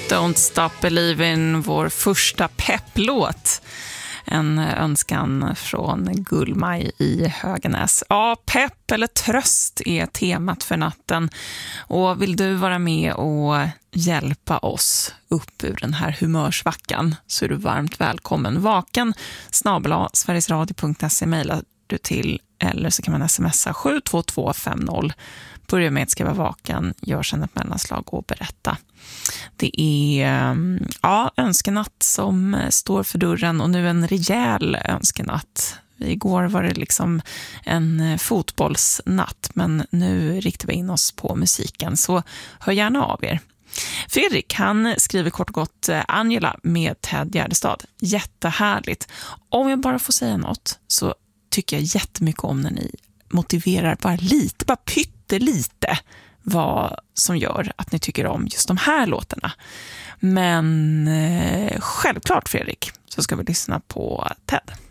Don't Stop Believin', vår första pepplåt. En önskan från Gullmaj i Höganäs. Ja, pepp eller tröst är temat för natten. Och vill du vara med och hjälpa oss upp ur den här humörsvackan så är du varmt välkommen. vaken@sverigesradio.se mejlar du till, eller så kan man smsa 72250. Börja med att skriva vaken, gör sedan ett mellanslag och berätta. Det är önskenatt som står för dörren och nu en rejäl önskenatt. Igår var det liksom en fotbollsnatt, men nu riktar vi in oss på musiken, så hör gärna av er. Fredrik, han skriver kort och gott Angela med Ted Gärdestad. Jättehärligt. Om jag bara får säga något så tycker jag jättemycket om när ni motiverar bara lite, bara pyttelite vad som gör att ni tycker om just de här låtarna. Men självklart, Fredrik, så ska vi lyssna på Ted.